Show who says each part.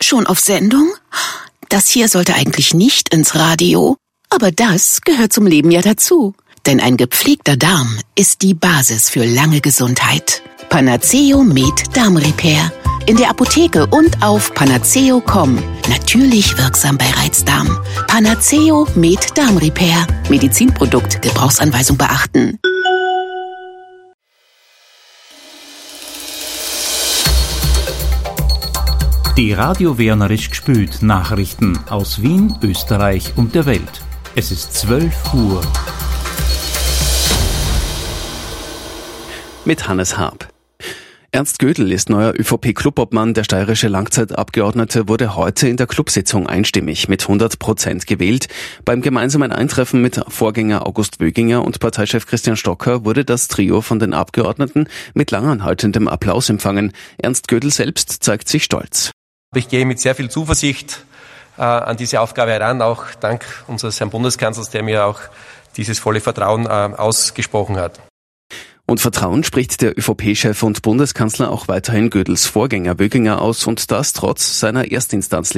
Speaker 1: Schon auf Sendung? Das hier sollte eigentlich nicht ins Radio, aber das gehört zum Leben ja dazu. Denn ein gepflegter Darm ist die Basis für lange Gesundheit. Panaceo Med Darm Repair. In der Apotheke und auf panaceo.com. Natürlich wirksam bei Reizdarm. Panaceo Med Darm Repair. Medizinprodukt, Gebrauchsanweisung beachten.
Speaker 2: Die Radio Wernerisch gespült Nachrichten aus Wien, Österreich und der Welt. Es ist 12 Uhr.
Speaker 3: Mit Hannes Haab. Ernst Gödel ist neuer ÖVP-Clubobmann. Der steirische Langzeitabgeordnete wurde heute in der Clubsitzung einstimmig mit 100% gewählt. Beim gemeinsamen Eintreffen mit Vorgänger August Wöginger und Parteichef Christian Stocker wurde das Trio von den Abgeordneten mit langanhaltendem Applaus empfangen. Ernst Gödel selbst zeigt sich stolz.
Speaker 4: Ich gehe mit sehr viel Zuversicht an diese Aufgabe heran, auch dank unseres Herrn Bundeskanzlers, der mir auch dieses volle Vertrauen ausgesprochen hat.
Speaker 3: Und Vertrauen spricht der ÖVP-Chef und Bundeskanzler auch weiterhin Gödels Vorgänger Wöginger aus, und das trotz seiner Erstinstanz